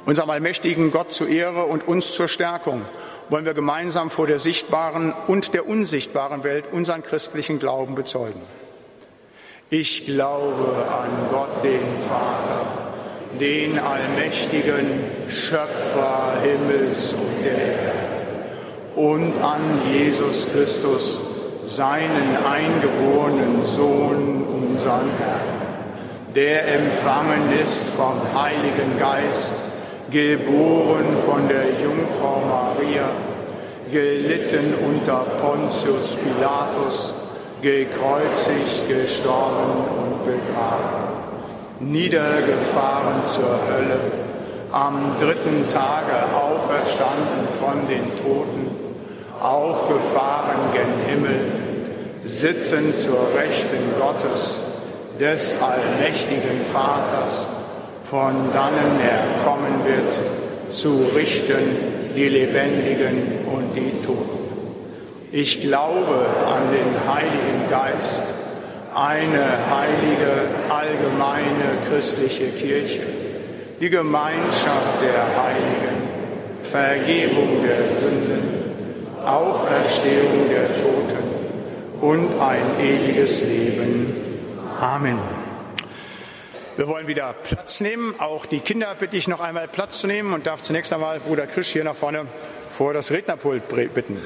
Unserem allmächtigen Gott zur Ehre und uns zur Stärkung wollen wir gemeinsam vor der sichtbaren und der unsichtbaren Welt unseren christlichen Glauben bezeugen. Ich glaube an Gott, den Vater, den allmächtigen Schöpfer Himmels und der Erde, und an Jesus Christus, seinen eingeborenen Sohn, unseren Herrn, der empfangen ist vom Heiligen Geist, geboren von der Jungfrau Maria, gelitten unter Pontius Pilatus, gekreuzigt, gestorben und begraben, niedergefahren zur Hölle, am dritten Tage auferstanden von den Toten, aufgefahren gen Himmel, sitzen zur Rechten Gottes, des allmächtigen Vaters, von dannen er kommen wird, zu richten die Lebendigen und die Toten. Ich glaube an den Heiligen Geist, eine heilige, allgemeine christliche Kirche, die Gemeinschaft der Heiligen, Vergebung der Sünden, Auferstehung der Toten und ein ewiges Leben. Amen. Wir wollen wieder Platz nehmen. Auch die Kinder bitte ich noch einmal Platz zu nehmen und darf zunächst einmal Bruder Krisch hier nach vorne vor das Rednerpult bitten.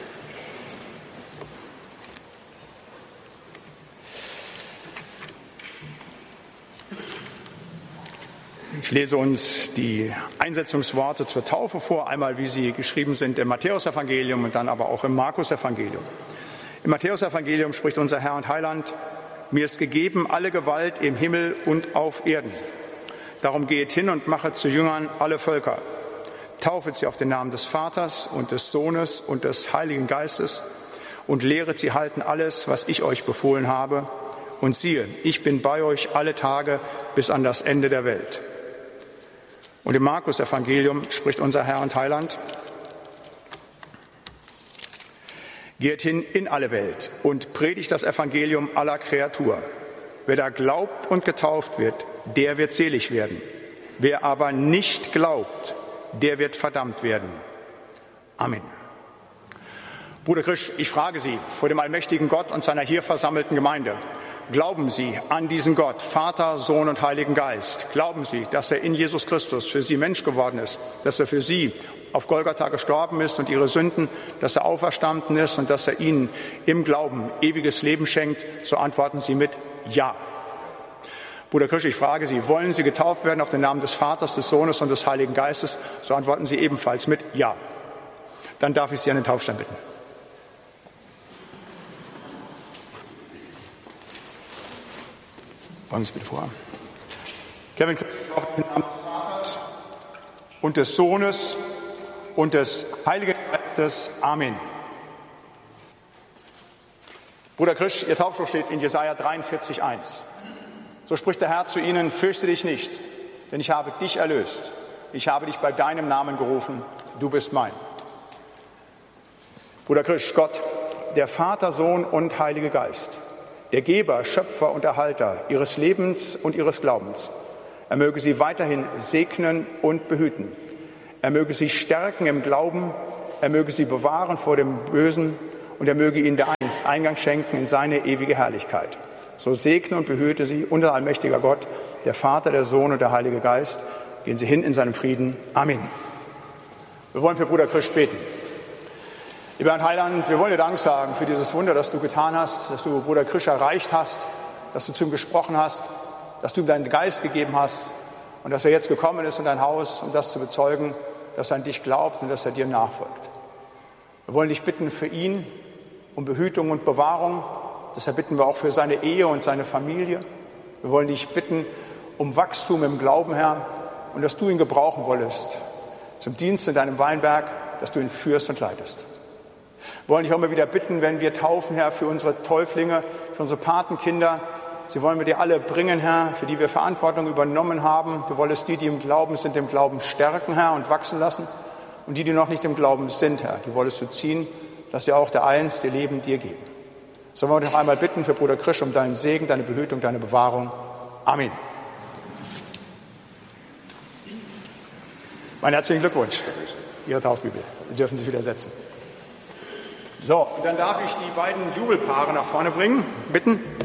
Ich lese uns die Einsetzungsworte zur Taufe vor, einmal wie sie geschrieben sind im Matthäusevangelium und dann aber auch im Markusevangelium. Im Matthäusevangelium spricht unser Herr und Heiland: Mir ist gegeben alle Gewalt im Himmel und auf Erden. Darum geht hin und machet zu Jüngern alle Völker. Taufet sie auf den Namen des Vaters und des Sohnes und des Heiligen Geistes und lehret sie halten alles, was ich euch befohlen habe. Und siehe, ich bin bei euch alle Tage bis an das Ende der Welt. Und im Markus-Evangelium spricht unser Herr und Heiland: Geht hin in alle Welt und predigt das Evangelium aller Kreatur. Wer da glaubt und getauft wird, der wird selig werden. Wer aber nicht glaubt, der wird verdammt werden. Amen. Bruder Krisch, ich frage Sie vor dem allmächtigen Gott und seiner hier versammelten Gemeinde: Glauben Sie an diesen Gott, Vater, Sohn und Heiligen Geist? Glauben Sie, dass er in Jesus Christus für Sie Mensch geworden ist, dass er für Sie auf Golgatha gestorben ist und Ihre Sünden, dass er auferstanden ist und dass er Ihnen im Glauben ewiges Leben schenkt? So antworten Sie mit Ja. Bruder Krisch, ich frage Sie, wollen Sie getauft werden auf den Namen des Vaters, des Sohnes und des Heiligen Geistes? So antworten Sie ebenfalls mit Ja. Dann darf ich Sie an den Taufstein bitten. Wollen Sie bitte vor. Kevin Krisch, auf den Namen des Vaters und des Sohnes und des Heiligen Geistes. Amen. Bruder Krisch, Ihr Taufspruch steht in Jesaja 43,1. So spricht der Herr zu Ihnen: Fürchte dich nicht, denn ich habe dich erlöst. Ich habe dich bei deinem Namen gerufen. Du bist mein. Bruder Krisch, Gott, der Vater, Sohn und Heilige Geist, der Geber, Schöpfer und Erhalter Ihres Lebens und Ihres Glaubens, er möge Sie weiterhin segnen und behüten. Er möge Sie stärken im Glauben, er möge Sie bewahren vor dem Bösen und er möge Ihnen dereinst Eingang schenken in seine ewige Herrlichkeit. So segne und behüte Sie unser allmächtiger Gott, der Vater, der Sohn und der Heilige Geist. Gehen Sie hin in seinem Frieden. Amen. Wir wollen für Bruder Krisch beten. Lieber Herr Heiland, wir wollen dir Dank sagen für dieses Wunder, das du getan hast, dass du Bruder Krisch erreicht hast, dass du zu ihm gesprochen hast, dass du ihm deinen Geist gegeben hast und dass er jetzt gekommen ist in dein Haus, um das zu bezeugen, dass er an dich glaubt und dass er dir nachfolgt. Wir wollen dich bitten für ihn um Behütung und Bewahrung. Deshalb bitten wir auch für seine Ehe und seine Familie. Wir wollen dich bitten um Wachstum im Glauben, Herr, und dass du ihn gebrauchen wolltest zum Dienst in deinem Weinberg, dass du ihn führst und leitest. Wir wollen dich auch immer wieder bitten, wenn wir taufen, Herr, für unsere Täuflinge, für unsere Patenkinder. Sie wollen wir dir alle bringen, Herr, für die wir Verantwortung übernommen haben. Du wolltest die, die im Glauben sind, im Glauben stärken, Herr, und wachsen lassen. Und die, die noch nicht im Glauben sind, Herr, die wolltest du ziehen, dass sie auch dereinst ihr Leben dir geben. So wollen wir dich noch einmal bitten für Bruder Krisch um deinen Segen, deine Behütung, deine Bewahrung. Amen. Meinen herzlichen Glückwunsch, Ihre Taufbibel. Sie dürfen sich wieder setzen. So, und dann darf ich die beiden Jubelpaare nach vorne bringen. Bitten.